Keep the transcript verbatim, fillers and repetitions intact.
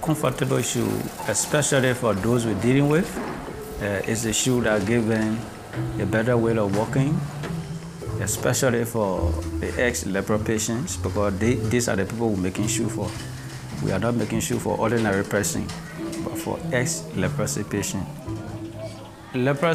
comfortable shoe, especially for those we're dealing with. Uh, it's a shoe that gives them a better way of walking, especially for the ex-leper patients, because they, these are the people we're making shoe for. We are not making shoe for ordinary person, but for ex-leprosy patient. Leprosy